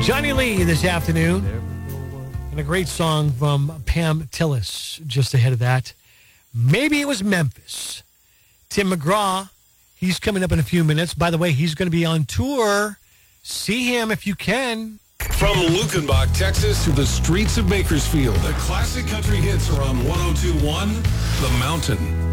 Johnny Lee this afternoon. And a great song from Pam Tillis just ahead of that. Maybe it was Memphis. Tim McGraw, he's coming up in a few minutes. By the way, he's going to be on tour. See him if you can. From Lukenbach, Texas to the streets of Bakersfield, the classic country hits are on 102.1 The Mountain.